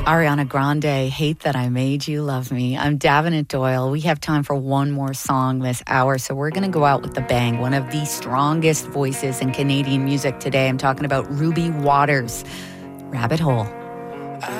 Ariana Grande, Hate That I Made You Love Me. I'm Davenant Doyle. We have time for one more song this hour, so we're going to go out with the bang. One of the strongest voices in Canadian music today. I'm talking about Ruby Waters, Rabbit Hole.